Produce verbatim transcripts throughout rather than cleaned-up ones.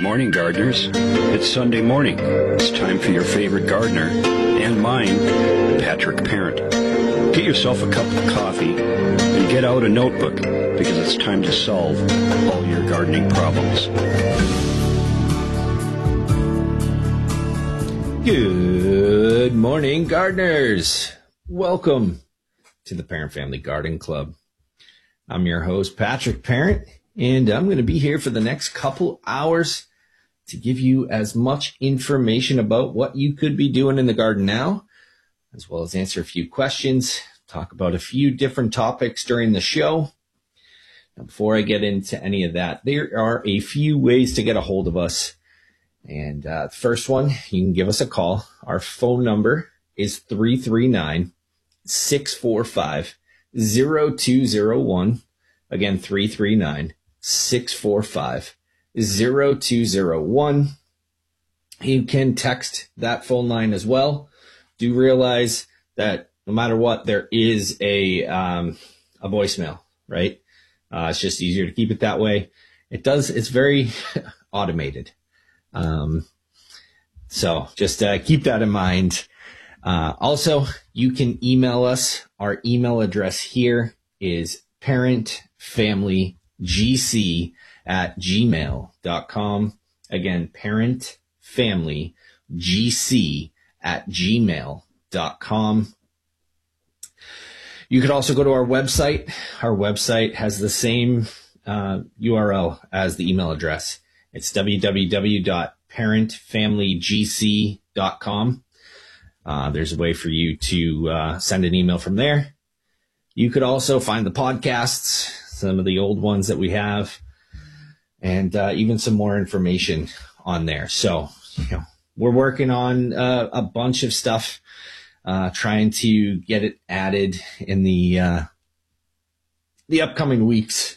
morning, gardeners. It's Sunday morning. It's time for your favorite gardener, and mine, Patrick Parent. Get yourself a cup of coffee and get out a notebook, because it's time to solve all your gardening problems. Good morning, gardeners. Welcome to the Parent Family Garden Club. I'm your host, Patrick Parent, and I'm going to be here for the next couple hours to give you as much information about what you could be doing in the garden now, as well as answer a few questions, talk about a few different topics during the show. Now, before I get into any of that, there are a few ways to get a hold of us. And uh, the first one, you can give us a call. Our phone number is three three nine, six four five, zero two zero one. Again, three three nine, six four five, zero two zero one. You can text that phone line as well. Do realize that no matter what, there is a um, a voicemail, right? Uh, it's just easier to keep it that way. It does. It's very automated. Um, so just uh, keep that in mind. Uh, also, you can email us. Our email address here is parentfamilygc at gmail dot com. Again, parentfamilygc at gmail dot com. You could also go to our website. Our website has the same uh, U R L as the email address. It's w w w dot parent family g c dot com. Uh, there's a way for you to uh, send an email from there. You could also find the podcasts, some of the old ones that we have, and uh, even some more information on there. So, you know, we're working on uh, a bunch of stuff, uh, trying to get it added in the uh, the upcoming weeks.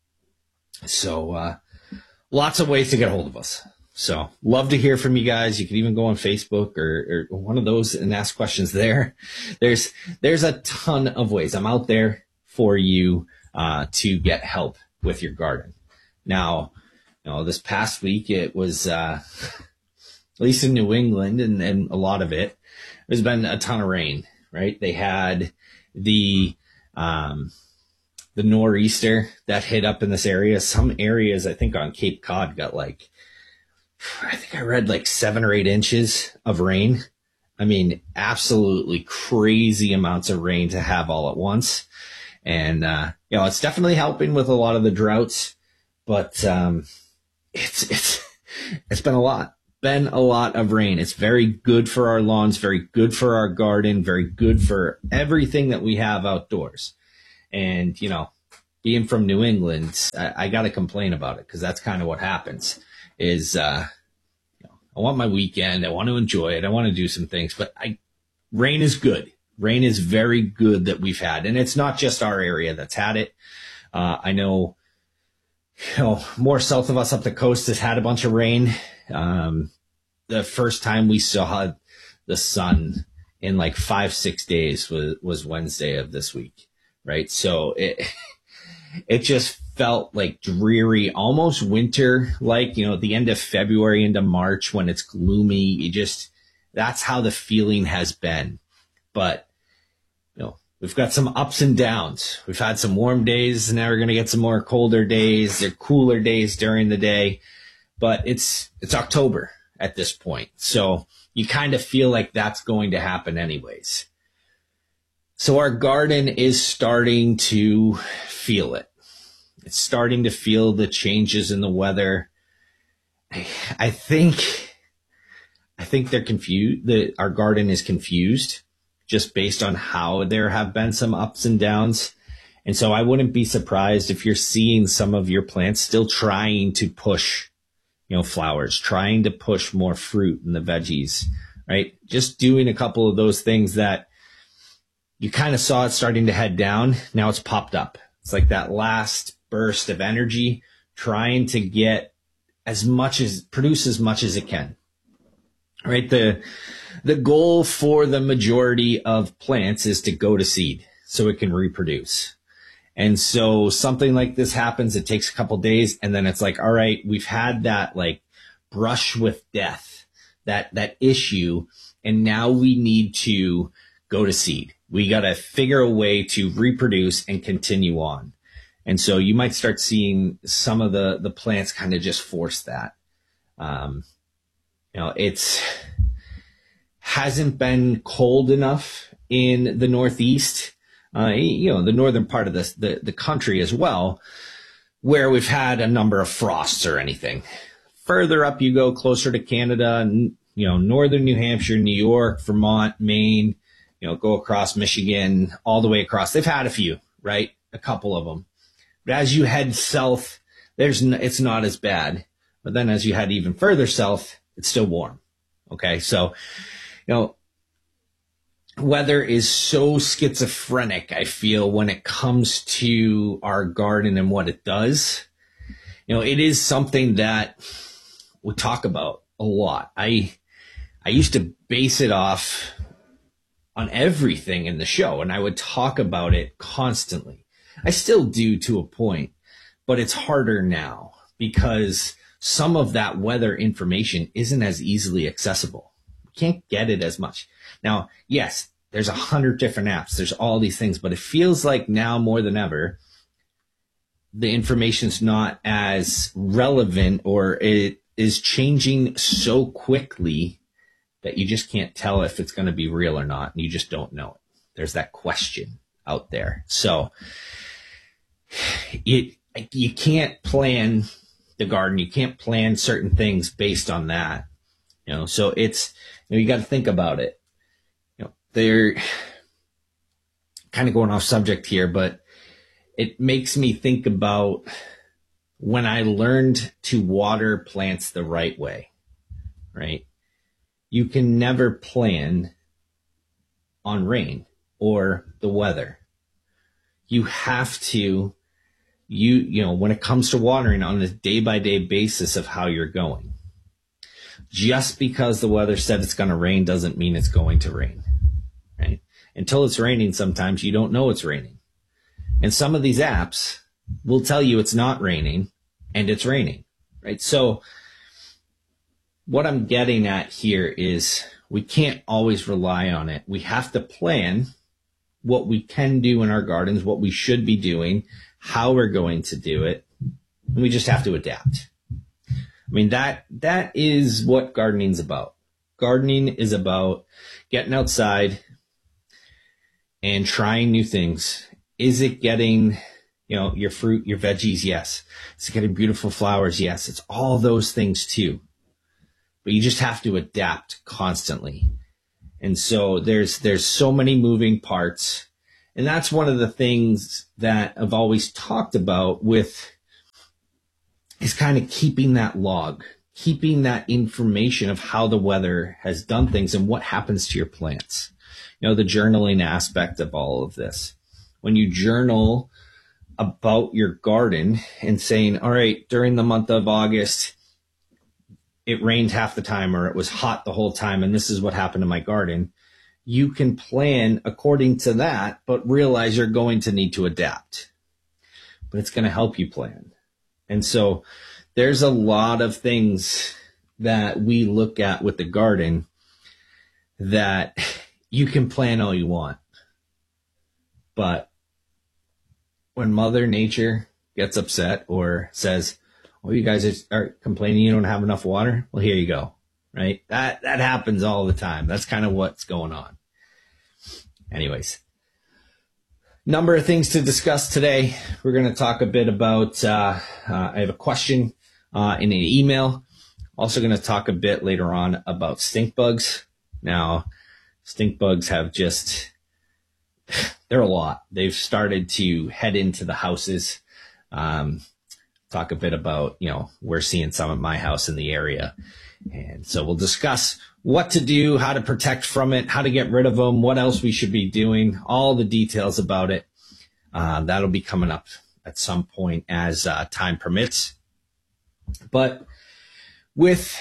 So, uh, lots of ways to get a hold of us. So love to hear from you guys. You can even go on Facebook or, or one of those and ask questions there. There's, there's a ton of ways. I'm out there for you, uh, to get help with your garden. Now, you know, this past week, it was, uh, at least in New England and, and a lot of it, there's been a ton of rain, right? They had the, um, the nor'easter that hit up in this area. Some areas, I think on Cape Cod, got like, I think I read like seven or eight inches of rain. I mean, absolutely crazy amounts of rain to have all at once. And, uh, you know, it's definitely helping with a lot of the droughts, but, um, it's, it's, it's been a lot, been a lot of rain. It's very good for our lawns, very good for our garden, very good for everything that we have outdoors. And, you know, being from New England, I, I got to complain about it because that's kind of what happens is, uh, you know, I want my weekend. I want to enjoy it. I want to do some things, but I, rain is good. Rain is very good that we've had. And it's not just our area that's had it. Uh, I know, you know, more south of us up the coast has had a bunch of rain. Um, the first time we saw the sun in like five, six days was, was Wednesday of this week. Right. So it, it just felt like dreary, almost winter, like, you know, at the end of February into March when it's gloomy. You just, that's how the feeling has been. But, you know, we've got some ups and downs. We've had some warm days. Now we're going to get some more colder days. They're cooler days during the day, but it's, it's October at this point. So you kind of feel like that's going to happen anyways. So our garden is starting to feel it. It's starting to feel the changes in the weather. I, I think, I think they're confused. The, our garden is confused just based on how there have been some ups and downs. And so I wouldn't be surprised if you're seeing some of your plants still trying to push, you know, flowers, trying to push more fruit in the veggies, right? Just doing a couple of those things that you kind of saw it starting to head down. Now it's popped up. It's like that last burst of energy trying to get as much as, produce as much as it can, right? The, the goal for the majority of plants is to go to seed so it can reproduce. And so something like this happens, it takes a couple days, and then it's like, all right, we've had that like brush with death, that, that issue. And now we need to go to seed. We got to figure a way to reproduce and continue on. And so you might start seeing some of the, the plants kind of just force that. Um, you know, it's hasn't been cold enough in the Northeast, uh, you know, the northern part of this, the, the country as well, where we've had a number of frosts or anything. Further up you go, closer to Canada, you know, northern New Hampshire, New York, Vermont, Maine, you know, go across Michigan, all the way across. They've had a few, right? A couple of them. But as you head south, there's n- it's not as bad. But then as you head even further south, it's still warm. Okay. So, you know, weather is so schizophrenic, I feel, when it comes to our garden and what it does. You know, it is something that we talk about a lot. I, I used to base it off on everything in the show, and I would talk about it constantly. I still do to a point, but it's harder now because some of that weather information isn't as easily accessible. We can't get it as much. Now, yes, there's a hundred different apps. There's all these things, but it feels like now more than ever, the information's not as relevant, or it is changing so quickly that you just can't tell if it's going to be real or not. And you just don't know it. There's that question out there. So it, you can't plan the garden. You can't plan certain things based on that. You know, so it's, you know, you got to think about it. You know, they're kind of going off subject here, but it makes me think about when I learned to water plants the right way, right? You can never plan on rain or the weather. You have to, you, you know, when it comes to watering, on a day by day basis of how you're going. Just because the weather said it's going to rain doesn't mean it's going to rain, right? Until it's raining, sometimes you don't know it's raining. And some of these apps will tell you it's not raining and it's raining, right? So what I'm getting at here is we can't always rely on it. We have to plan what we can do in our gardens, what we should be doing, how we're going to do it. And we just have to adapt. I mean, that, that is what gardening's about. Gardening is about getting outside and trying new things. Is it getting, you know, your fruit, your veggies? Yes. Is it getting beautiful flowers? Yes. It's all those things too. But you just have to adapt constantly. And so there's, there's so many moving parts. And that's one of the things that I've always talked about with, is kind of keeping that log, keeping that information of how the weather has done things and what happens to your plants. You know, the journaling aspect of all of this. When you journal about your garden and saying, all right, during the month of August, it rained half the time, or it was hot the whole time, and this is what happened to my garden. You can plan according to that, but realize you're going to need to adapt. But it's going to help you plan. And so there's a lot of things that we look at with the garden that you can plan all you want. But when Mother Nature gets upset or says, oh, you guys are complaining you don't have enough water, well, here you go, right? That that happens all the time. That's kind of what's going on. Anyways, number of things to discuss today. We're going to talk a bit about, uh, uh, I have a question uh, in an email. Also going to talk a bit later on about stink bugs. Now, stink bugs have just, they're a lot. They've started to head into the houses. Um, talk a bit about, you know, we're seeing some at my house in the area. And so we'll discuss what to do, how to protect from it, how to get rid of them, what else we should be doing, all the details about it. Uh, that'll be coming up at some point as uh, time permits. But with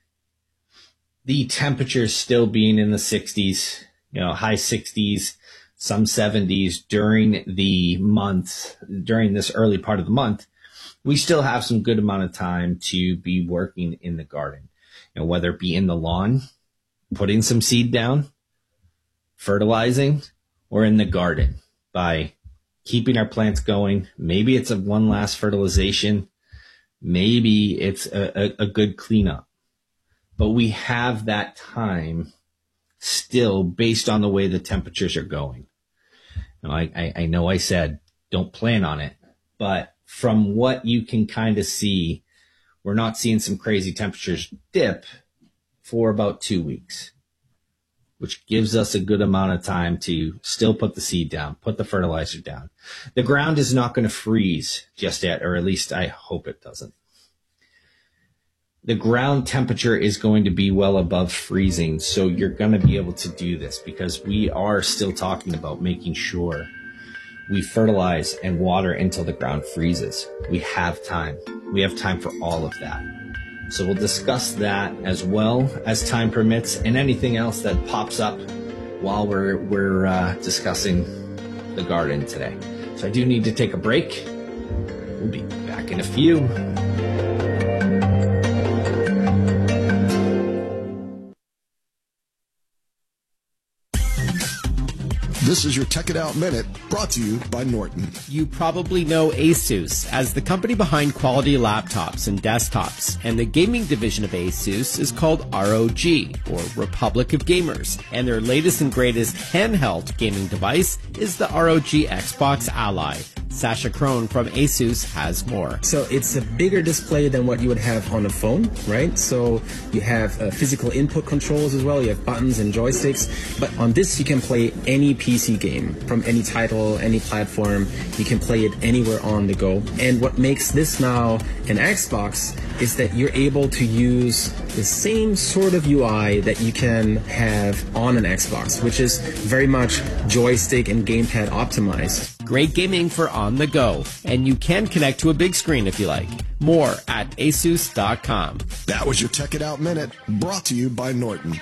the temperatures still being in the sixties, you know, high sixties, some seventies during the month, during this early part of the month, we still have some good amount of time to be working in the garden. You know, whether it be in the lawn, putting some seed down, fertilizing, or in the garden by keeping our plants going. Maybe it's a one last fertilization. Maybe it's a, a, a good cleanup. But we have that time still based on the way the temperatures are going. Now, I, I, I know I said don't plan on it, but from what you can kind of see, we're not seeing some crazy temperatures dip for about two weeks, which gives us a good amount of time to still put the seed down, put the fertilizer down. The ground is not going to freeze just yet, or at least I hope it doesn't. The ground temperature is going to be well above freezing, so you're going to be able to do this because we are still talking about making sure we fertilize and water until the ground freezes. We have time. We have time for all of that. So we'll discuss that as well as time permits and anything else that pops up while we're, we're uh, discussing the garden today. So I do need to take a break. We'll be back in a few. This is your Tech It Out Minute, brought to you by Norton. You probably know ASUS as the company behind quality laptops and desktops, and the gaming division of ASUS is called R O G, or Republic of Gamers, and their latest and greatest handheld gaming device is the R O G Xbox Ally. Sasha Crone from ASUS has more. So it's a bigger display than what you would have on a phone, right? So you have uh, physical input controls as well. You have buttons and joysticks. But on this, you can play any P C game from any title, any platform. You can play it anywhere on the go. And what makes this now an Xbox is that you're able to use the same sort of U I that you can have on an Xbox, which is very much joystick and gamepad optimized. Great gaming for on the go, and you can connect to a big screen if you like. More at asus dot com. That was your Tech It Out Minute, brought to you by Norton.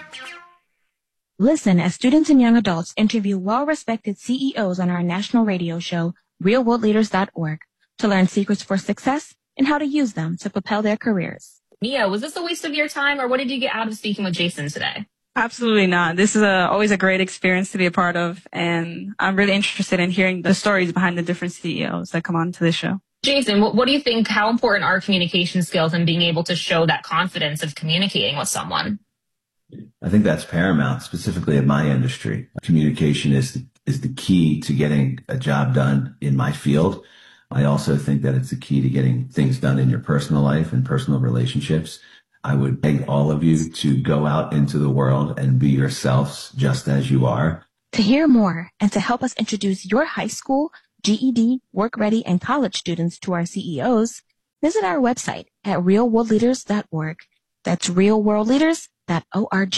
Listen as students and young adults interview well-respected C E Os on our national radio show, real world leaders dot org, to learn secrets for success and how to use them to propel their careers. Mia, was this a waste of your time, or what did you get out of speaking with Jason today? Absolutely not. This is a, always a great experience to be a part of, and I'm really interested in hearing the stories behind the different C E Os that come on to this show. Jason, what, what do you think, how important are communication skills and being able to show that confidence of communicating with someone? I think that's paramount, specifically in my industry. Communication is the, is the key to getting a job done in my field. I also think that it's the key to getting things done in your personal life and personal relationships. I would beg all of you to go out into the world and be yourselves just as you are. To hear more and to help us introduce your high school, G E D, work ready, and college students to our C E Os, visit our website at real world leaders dot org. That's real world leaders dot org.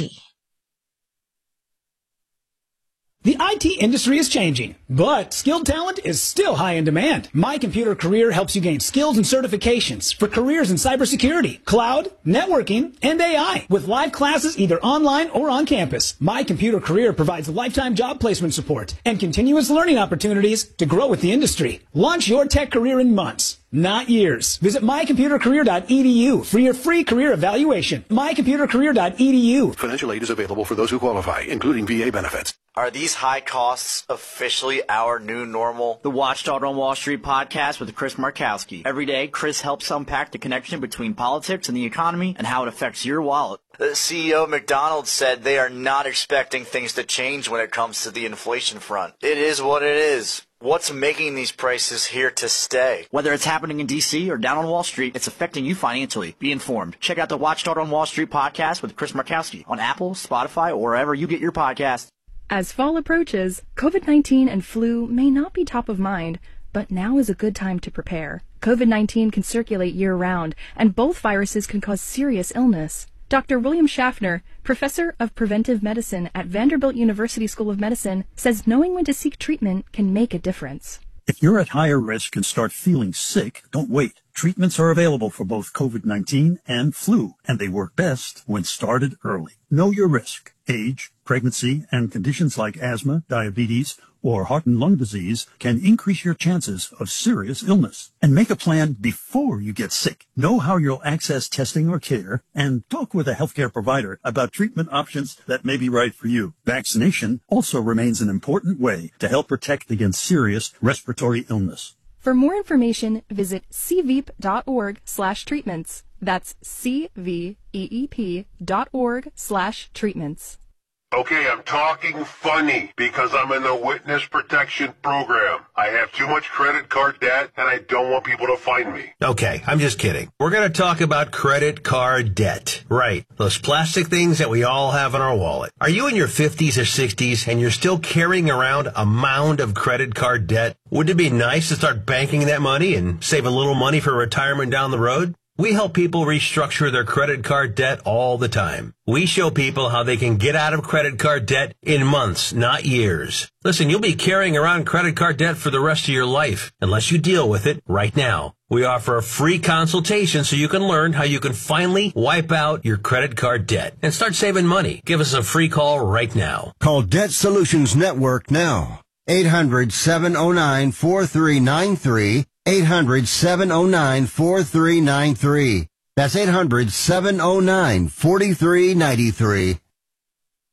The I T industry is changing, but skilled talent is still high in demand. My Computer Career helps you gain skills and certifications for careers in cybersecurity, cloud, networking, and A I, with live classes either online or on campus. My Computer Career provides lifetime job placement support and continuous learning opportunities to grow with the industry. Launch your tech career in months, not years. Visit my computer career dot e d u for your free career evaluation. my computer career dot e d u. Financial aid is available for those who qualify, including V A benefits. Are these high costs officially our new normal? The Watchdog on Wall Street podcast with Chris Markowski. Every day, Chris helps unpack the connection between politics and the economy and how it affects your wallet. The C E O of McDonald's said they are not expecting things to change when it comes to the inflation front. It is what it is. What's making these prices here to stay? Whether it's happening in D C or down on Wall Street, it's affecting you financially. Be informed. Check out the Watchdog on Wall Street podcast with Chris Markowski on Apple, Spotify, or wherever you get your podcasts. As fall approaches, COVID nineteen and flu may not be top of mind, but now is a good time to prepare. COVID nineteen can circulate year-round, and both viruses can cause serious illness. Doctor William Schaffner, professor of preventive medicine at Vanderbilt University School of Medicine, says knowing when to seek treatment can make a difference. If you're at higher risk and start feeling sick, don't wait. Treatments are available for both COVID nineteen and flu, and they work best when started early. Know your risk, age, Pregnancy and conditions like asthma, diabetes, or heart and lung disease can increase your chances of serious illness. And make a plan before you get sick. Know how you'll access testing or care, and talk with a healthcare provider about treatment options that may be right for you. Vaccination also remains an important way to help protect against serious respiratory illness. For more information, visit cveep.org slash treatments. That's C-V-E-E-P dot org slash treatments. Okay, I'm talking funny because I'm in the witness protection program. I have too much credit card debt and I don't want people to find me. Okay, I'm just kidding. We're going to talk about credit card debt. Right. Those plastic things that we all have in our wallet. Are you in your fifties or sixties and you're still carrying around a mound of credit card debt? Wouldn't it be nice to start banking that money and save a little money for retirement down the road? We help people restructure their credit card debt all the time. We show people how they can get out of credit card debt in months, not years. Listen, you'll be carrying around credit card debt for the rest of your life, unless you deal with it right now. We offer a free consultation so you can learn how you can finally wipe out your credit card debt and start saving money. Give us a free call right now. Call Debt Solutions Network now. eight hundred, seven oh nine, four three nine three. eight hundred, seven oh nine, four three nine three. That's eight hundred, seven oh nine, four three nine three.